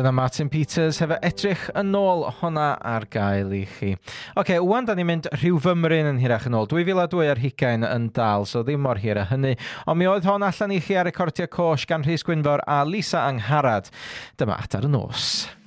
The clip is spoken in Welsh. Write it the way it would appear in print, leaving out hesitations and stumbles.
Dyna Martin Peters hefo edrych yn ôl honna ar gael I chi. Oce, wan da ni'n mynd rhyw fymryn yn hirach yn ôl. 2022 yn dal, so ddim mor hir a hynny. Ond mi oedd hon allan I chi ar recordio cosh gan Rhys Gwynfor a Lisa Angharad. Dyma Adar y Nos.